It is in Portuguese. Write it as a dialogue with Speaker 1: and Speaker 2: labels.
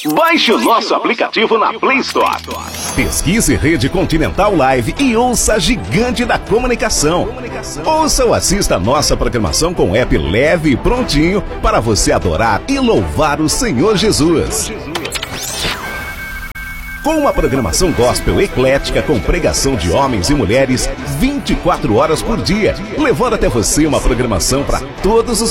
Speaker 1: Baixe o nosso aplicativo na Play Store.
Speaker 2: Pesquise Rede Continental Live e ouça a gigante da comunicação. Ouça ou assista a nossa programação com app leve e prontinho para você adorar e louvar o Senhor Jesus. Com uma programação gospel eclética com pregação de homens e mulheres 24 horas por dia, levando até você uma programação para todos os